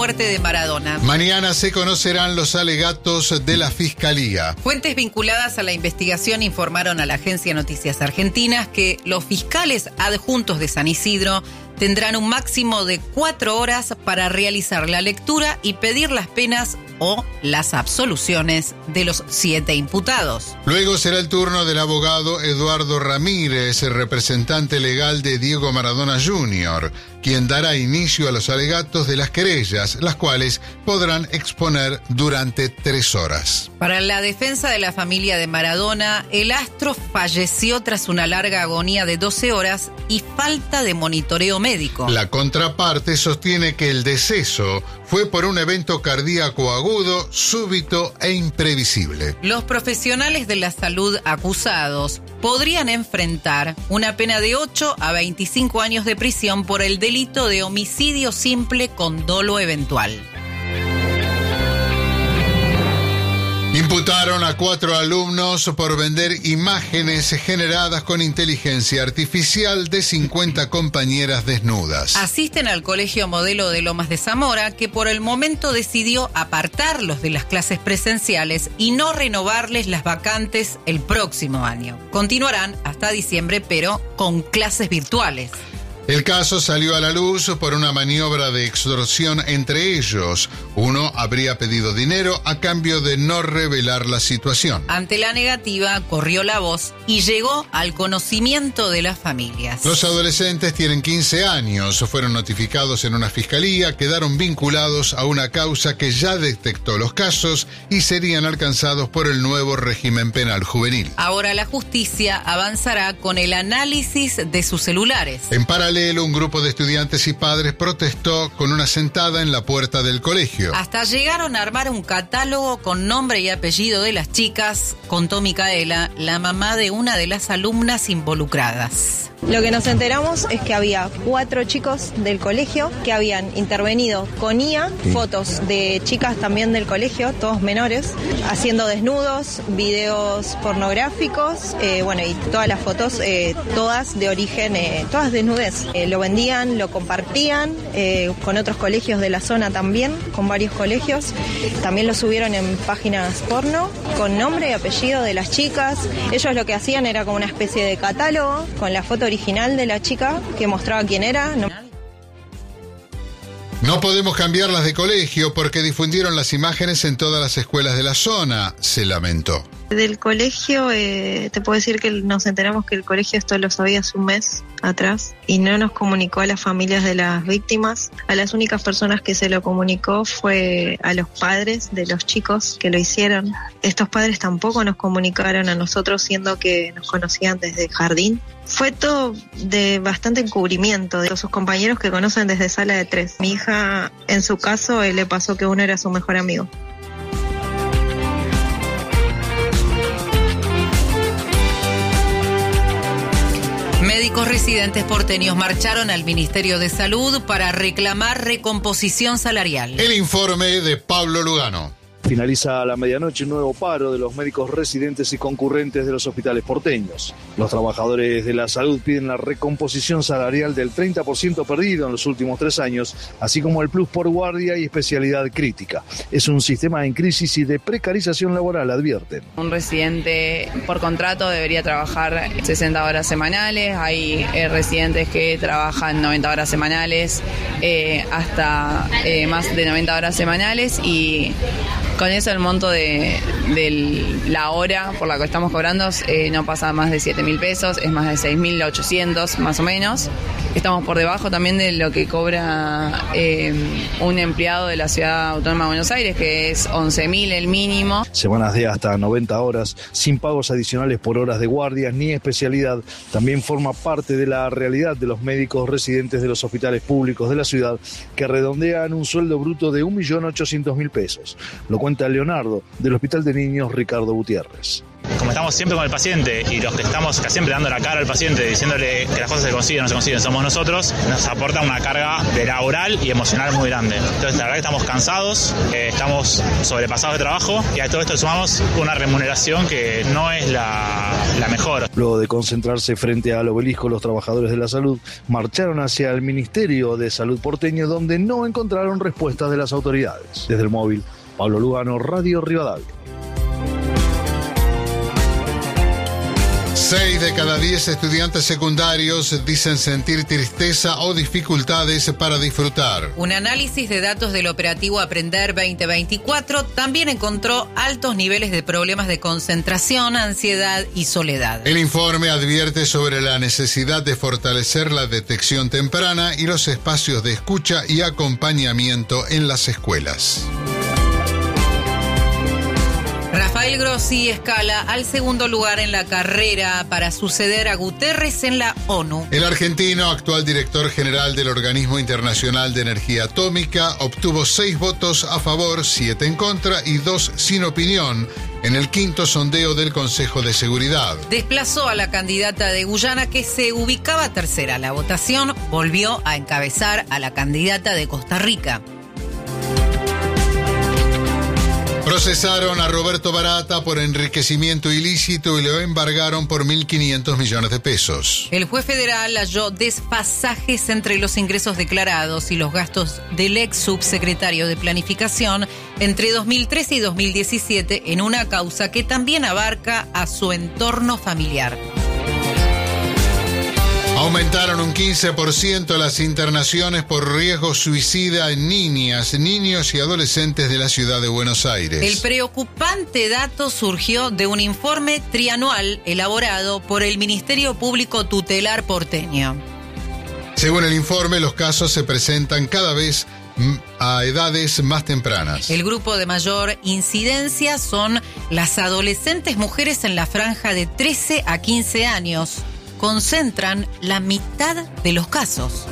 muerte de Maradona. Mañana se conocerán los alegatos de la Fiscalía. Fuentes vinculadas a la investigación informaron a la agencia Noticias Argentinas que los fiscales adjuntos de San Isidro tendrán un máximo de 4 horas para realizar la lectura y pedir las penas o las absoluciones de los 7 imputados. Luego será el turno del abogado Eduardo Ramírez, el representante legal de Diego Maradona Jr., quien dará inicio a los alegatos de las querellas, las cuales podrán exponer durante 3 horas. Para la defensa de la familia de Maradona, el astro falleció tras una larga agonía de 12 horas y falta de monitoreo médico. La contraparte sostiene que el deceso fue por un evento cardíaco agudo, súbito e imprevisible. Los profesionales de la salud acusados podrían enfrentar una pena de 8 a 25 años de prisión por el delito de homicidio simple con dolo eventual. Imputaron a 4 alumnos por vender imágenes generadas con inteligencia artificial de 50 compañeras desnudas. Asisten al Colegio Modelo de Lomas de Zamora, que por el momento decidió apartarlos de las clases presenciales y no renovarles las vacantes el próximo año. Continuarán hasta diciembre, pero con clases virtuales. El caso salió a la luz por una maniobra de extorsión entre ellos. Uno habría pedido dinero a cambio de no revelar la situación. Ante la negativa, corrió la voz y llegó al conocimiento de las familias. Los adolescentes tienen 15 años, fueron notificados en una fiscalía, quedaron vinculados a una causa que ya detectó los casos y serían alcanzados por el nuevo régimen penal juvenil. Ahora la justicia avanzará con el análisis de sus celulares. En paralelo, un grupo de estudiantes y padres protestó con una sentada en la puerta del colegio. Hasta llegaron a armar un catálogo con nombre y apellido de las chicas, contó Micaela, la mamá de una de las alumnas involucradas. Lo que nos enteramos es que había 4 chicos del colegio que habían intervenido con IA, fotos de chicas también del colegio, todos menores, haciendo desnudos, videos pornográficos, y todas las fotos, todas de origen, todas desnudez. Lo vendían, lo compartían con otros colegios de la zona también, con varios colegios. También lo subieron en páginas porno, con nombre y apellido de las chicas. Ellos lo que hacían era como una especie de catálogo con la foto original de la chica que mostraba quién era. No podemos cambiarlas de colegio porque difundieron las imágenes en todas las escuelas de la zona, se lamentó. Del colegio, te puedo decir que nos enteramos que el colegio esto lo sabía hace un mes atrás y no nos comunicó a las familias de las víctimas. A las únicas personas que se lo comunicó fue a los padres de los chicos que lo hicieron. Estos padres tampoco nos comunicaron a nosotros, siendo que nos conocían desde jardín. Fue todo de bastante encubrimiento de sus compañeros que conocen desde sala de 3. Mi hija, en su caso, le pasó que uno era su mejor amigo. Médicos residentes porteños marcharon al Ministerio de Salud para reclamar recomposición salarial. El informe de Pablo Lugano. Finaliza a la medianoche un nuevo paro de los médicos residentes y concurrentes de los hospitales porteños. Los trabajadores de la salud piden la recomposición salarial del 30% perdido en los últimos 3 años, así como el plus por guardia y especialidad crítica. Es un sistema en crisis y de precarización laboral, advierten. Un residente por contrato debería trabajar 60 horas semanales. Hay residentes que trabajan 90 horas semanales, hasta más de 90 horas semanales, y con eso el monto de la hora por la que estamos cobrando no pasa más de 7.000 pesos, es más de 6.800 más o menos. Estamos por debajo también de lo que cobra un empleado de la Ciudad Autónoma de Buenos Aires, que es 11.000 el mínimo. Semanas de hasta 90 horas, sin pagos adicionales por horas de guardias ni especialidad, también forma parte de la realidad de los médicos residentes de los hospitales públicos de la ciudad, que redondean un sueldo bruto de 1.800.000 pesos. Lo cuenta Leonardo, del Hospital de Niños Ricardo Gutiérrez. como estamos siempre con el paciente y los que estamos siempre dando la cara al paciente, diciéndole que las cosas se consiguen o no se consiguen, somos nosotros, nos aporta una carga de laboral y emocional muy grande. Entonces, la verdad que estamos cansados, estamos sobrepasados de trabajo y a todo esto sumamos una remuneración que no es la mejor. Luego de concentrarse frente al obelisco, los trabajadores de la salud marcharon hacia el Ministerio de Salud porteño, donde no encontraron respuestas de las autoridades. Desde el móvil, Pablo Lugano, Radio Rivadavia. 6 de cada 10 estudiantes secundarios dicen sentir tristeza o dificultades para disfrutar. Un análisis de datos del operativo Aprender 2024 también encontró altos niveles de problemas de concentración, ansiedad y soledad. El informe advierte sobre la necesidad de fortalecer la detección temprana y los espacios de escucha y acompañamiento en las escuelas. Rafael Grossi escala al segundo lugar en la carrera para suceder a Guterres en la ONU. El argentino, actual director general del Organismo Internacional de Energía Atómica, obtuvo 6 votos a favor, 7 en contra y 2 sin opinión en el quinto sondeo del Consejo de Seguridad. Desplazó a la candidata de Guyana, que se ubicaba tercera. La votación volvió a encabezar a la candidata de Costa Rica. Procesaron a Roberto Barata por enriquecimiento ilícito y lo embargaron por 1.500 millones de pesos. El juez federal halló desfasajes entre los ingresos declarados y los gastos del ex subsecretario de Planificación entre 2013 y 2017 en una causa que también abarca a su entorno familiar. Aumentaron un 15% las internaciones por riesgo suicida en niñas, niños y adolescentes de la ciudad de Buenos Aires. El preocupante dato surgió de un informe trianual elaborado por el Ministerio Público Tutelar porteño. Según el informe, los casos se presentan cada vez a edades más tempranas. El grupo de mayor incidencia son las adolescentes mujeres en la franja de 13 a 15 años. Concentran la mitad de los casos.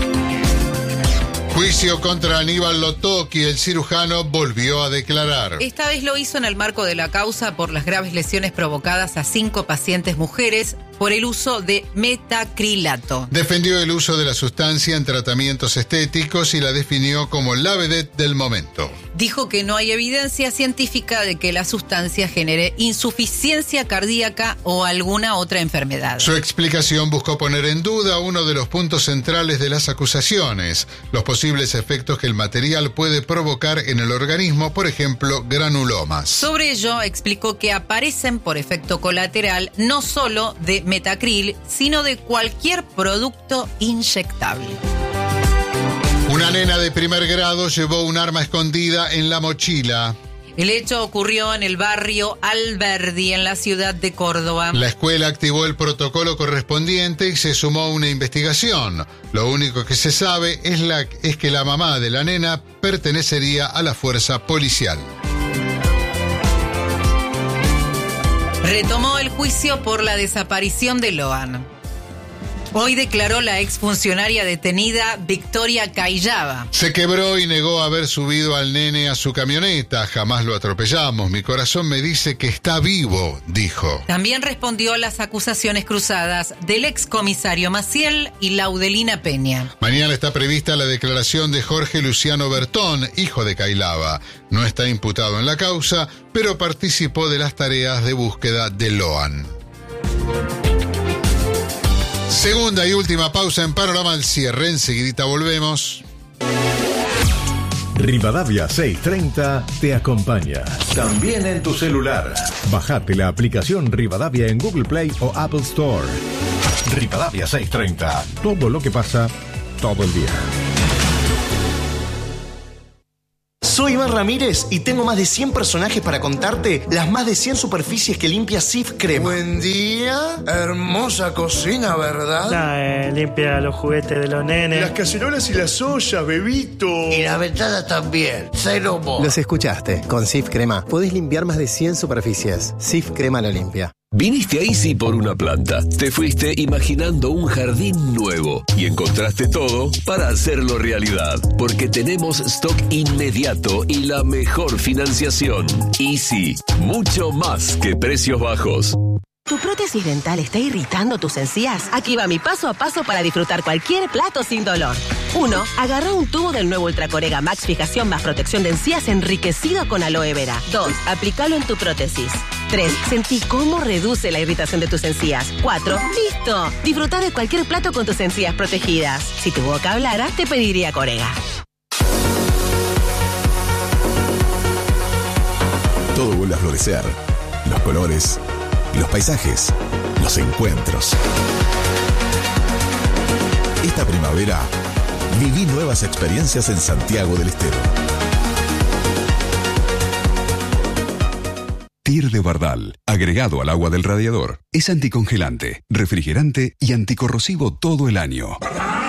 Juicio contra Aníbal Lotocchi, el cirujano volvió a declarar. Esta vez lo hizo en el marco de la causa por las graves lesiones provocadas a 5 pacientes mujeres por el uso de metacrilato. Defendió el uso de la sustancia en tratamientos estéticos y la definió como la vedette del momento. Dijo que no hay evidencia científica de que la sustancia genere insuficiencia cardíaca o alguna otra enfermedad. Su explicación buscó poner en duda uno de los puntos centrales de las acusaciones, los posibles efectos que el material puede provocar en el organismo, por ejemplo, granulomas. Sobre ello, explicó que aparecen por efecto colateral no solo de metacril, sino de cualquier producto inyectable. Una nena de primer grado llevó un arma escondida en la mochila. El hecho ocurrió en el barrio Alberdi, en la ciudad de Córdoba. La escuela activó el protocolo correspondiente y se sumó a una investigación. Lo único que se sabe es que la mamá de la nena pertenecería a la fuerza policial. Retomó el juicio por la desaparición de Loan. Hoy declaró la exfuncionaria detenida Victoria Cayaba. Se quebró y negó haber subido al nene a su camioneta. Jamás lo atropellamos. Mi corazón me dice que está vivo, dijo. También respondió a las acusaciones cruzadas del excomisario Maciel y Laudelina Peña. Mañana está prevista la declaración de Jorge Luciano Bertón, hijo de Cailaba. No está imputado en la causa, pero participó de las tareas de búsqueda de Loan. Segunda y última pausa en Panorama al cierre. Enseguidita volvemos. Rivadavia 630 te acompaña. También en tu celular. Bajate la aplicación Rivadavia en Google Play o Apple Store. Rivadavia 630. Todo lo que pasa, todo el día. Soy Iván Ramírez y tengo más de 100 personajes para contarte las más de 100 superficies que limpia Cif Crema. Buen día, hermosa cocina, ¿verdad? Limpia los juguetes de los nenes. Las cacerolas y las ollas, bebito. Y la ventana también, cero mo. Los escuchaste. Con Cif Crema podés limpiar más de 100 superficies. Cif Crema lo limpia. Viniste a Easy por una planta, te fuiste imaginando un jardín nuevo y encontraste todo para hacerlo realidad, porque tenemos stock inmediato y la mejor financiación. Easy, mucho más que precios bajos. ¿Tu prótesis dental está irritando tus encías? Aquí va mi paso a paso para disfrutar cualquier plato sin dolor. 1. Agarra un tubo del nuevo Ultracorega Max Fijación más protección de encías enriquecido con aloe vera. 2. Aplícalo en tu prótesis. 3. Sentí cómo reduce la irritación de tus encías. 4. ¡Listo! Disfruta de cualquier plato con tus encías protegidas. Si tu boca hablara, te pediría Corega. Todo vuelve a florecer. Los colores, los paisajes, los encuentros. Esta primavera, viví nuevas experiencias en Santiago del Estero. Tir de Bardal, agregado al agua del radiador. Es anticongelante, refrigerante y anticorrosivo todo el año.